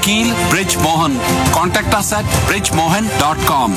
Keel Bridge Mohan. Contact us at bridgemohan.com.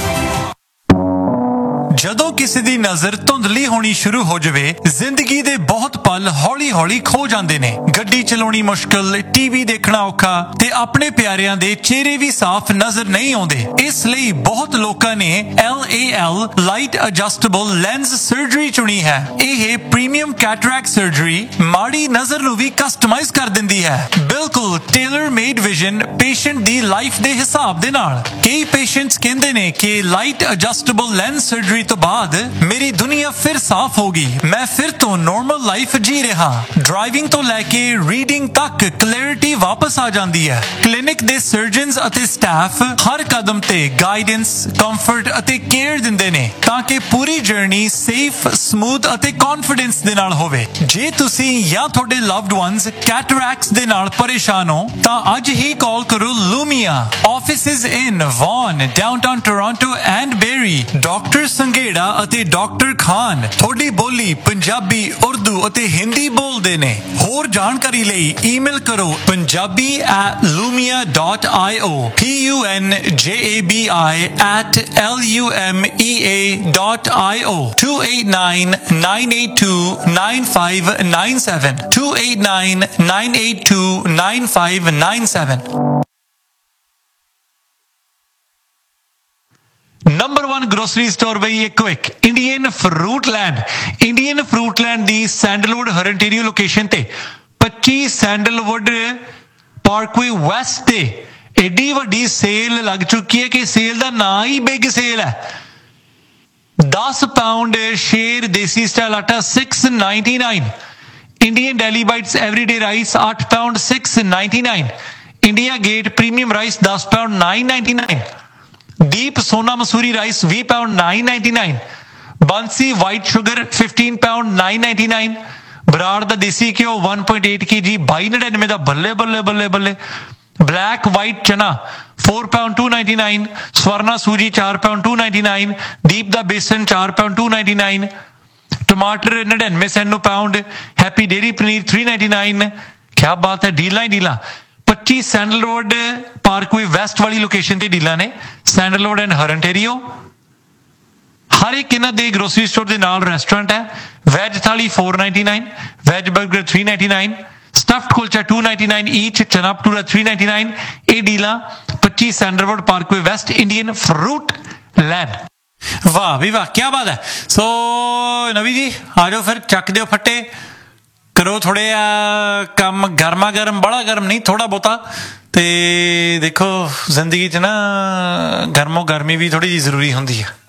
ਜਦੋਂ ਕਿਸੇ ਦੀ ਨਜ਼ਰ ਧੁੰਦਲੀ ਹੋਣੀ ਸ਼ੁਰੂ ਹੋ ਜਾਵੇ ਜ਼ਿੰਦਗੀ ਦੇ ਬਹੁਤ ਪਲ ਹੌਲੀ-ਹੌਲੀ ਖੋ ਜਾਂਦੇ ਨੇ। ਗੱਡੀ ਚਲਾਉਣੀ ਮੁਸ਼ਕਲ, ਟੀਵੀ ਦੇਖਣਾ ਔਖਾ ਤੇ ਆਪਣੇ ਪਿਆਰਿਆਂ ਦੇ ਚਿਹਰੇ ਵੀ ਸਾਫ਼ ਨਜ਼ਰ ਨਹੀਂ ਆਉਂਦੇ। ਇਸ ਲਈ ਬਹੁਤ ਲੋਕਾਂ ਨੇ LAL light adjustable lens surgery ਚੁਣੀ ਹੈ। ਇਹ ਪ੍ਰੀਮੀਅਮ ਕੈਟਰੈਕਟ ਸਰਜਰੀ ਮਾੜੀ ਨਜ਼ਰ ਨੂੰ ਵੀ ਕਸਟਮਾਈਜ਼ ਕਰ ਦਿੰਦੀ ਹੈ, ਬਿਲਕੁਲ ਟੇਲਰ ਮੇਡ ਵਿਜ਼ਨ ਪੇਸ਼ੈਂਟ ਦੀ ਲਾਈਫ ਦੇ ਹਿਸਾਬ ਦੇ ਨਾਲ। ਕਈ ਪੇਸ਼ੈਂਟਸ ਕਹਿੰਦੇ ਨੇ ਕਿ ਲਾਈਟ ਐਡਜਸਟੇਬਲ ਲੈਂਸ ਸਰਜਰੀ ਤੋਂ ਬਾਅਦ ਮੇਰੀ ਦੁਨੀਆ ਫਿਰ ਸਾਫ਼ ਹੋ ਗਈ, ਮੈਂ ਫਿਰ ਤੋਂ ਨਾਰਮਲ ਲਾਈਫ ਜੀ ਰਿਹਾ। ਡਰਾਈਵਿੰਗ ਤੋਂ ਲੈ ਕੇ ਰੀਡਿੰਗ ਤੱਕ ਕਲੈਰਿਟੀ ਵਾਪਸ ਆ ਜਾਂਦੀ ਹੈ। ਕਲੀਨਿਕ ਦੇ ਸਰਜਨਸ ਅਤੇ ਸਟਾਫ ਹਰ ਕਦਮ ਤੇ ਗਾਈਡੈਂਸ, ਕੰਫਰਟ ਅਤੇ ਕੇਅਰ ਦਿੰਦੇ ਨੇ ਤਾਂ ਕਿ ਪੂਰੀ ਜਰਨੀ ਸੇਫ, ਸਮੂਥ ਅਤੇ ਕੌਨਫੀਡੈਂਸ ਦੇ ਨਾਲ ਹੋਵੇ। ਜੇ ਤੁਸੀਂ ਜਾਂ ਤੁਹਾਡੇ ਲਵਡ ਵਨਸ ਕੈਟਰੈਕਟਸ ਦੇ ਨਾਲ ਪਰੇਸ਼ਾਨ ਹੋ ਤਾਂ ਅੱਜ ਹੀ ਕਾਲ ਕਰੋ ਲੂਮੀਆ। Offices in won, downtown Toronto and berry. Doctor Sanghera ਅਤੇ ਡਾਕਟਰ ਖਾਨ ਤੁਹਾਡੀ ਬੋਲੀ ਪੰਜਾਬੀ, ਉਰਦੂ ਅਤੇ ਹਿੰਦੀ ਬੋਲਦੇ ਨੇ। ਹੋਰ ਜਾਣਕਾਰੀ ਲਈ ਈਮੇਲ ਕਰੋ punjabi@lumia.io punjabi@lumea.io 289-982-9597 289-982-9597। Number 1 grocery store ਬਈ ਇੱਕੋ ਇੱਕ ਇੰਡੀਅਨ ਫਰੂਟਲੈਂਡ। ਇੰਡੀਅਨ ਫਰੂਟਲੈਂਡ ਦੀ ਸੈਂਡਲਵੁੱਡ ਹਰਨਟੇਰੀਓ ਲੋਕੇਸ਼ਨ ਤੇ 25 ਸੈਂਡਲਵੁੱਡ ਪਾਰਕਵੇ ਵੈਸਟ ਤੇ ਏਡੀ ਵੱਡੀ ਸੇਲ ਲੱਗ ਚੁੱਕੀ ਹੈ ਕਿ ਸੇਲ ਦਾ ਨਾਂ ਹੀ ਬਿਗ ਸੇਲ ਹੈ। 10 ਪਾਉਂਡ ਸ਼ੇਰ ਦੇਸੀ ਸਟਾਈਲ ਆਟਾ 699। Indian daily bites everyday rice 8 pound 699। India gate premium rice 10 pound 999। Deep सोना मसूरी राइस 20 पाउंड 999। बंसी वाइट शुगर 15 पाउंड 999। बराड़ दा देसी घ्यो 1.8 kg 2299 दा। बल्ले बल्ले बल्ले बल्ले। ब्लैक वाइट चना 4 पाउंड 299। स्वर्णा सूजी 4 पाउंड 299। दीप दा बेसन 4 पाउंड 299। टमाटर 99 Saint pound. Happy dairy paneer 399। क्या बात है, डीला ही डीला। 25 सैंडलवुड पार्कवे वैस्ट वाली लोकेशन ते डीलां ने। सैंडलवुड एंड हरनटेरियो हर एक इन्हां दे ग्रोसरी स्टोर दे नाल रेस्टोरेंट है। वैज थाली 499, वैज बर्गर 399, स्टफ्ड कुलचा 299 ईच, चना भटूरा 399। ए डीलां 25 sandalwood Parkway west Indian fruit land. वाह भी वाह, क्या बात है। सो नवी जी आ जाओ फिर, चक दिओ फट्टे, करो थोड़े काम गर्मा गर्म, बड़ा गर्म नहीं, थोड़ा बहुता। ते देखो जिंदगी च ना गर्मो गर्मी भी थोड़ी जी जरूरी होंदी है।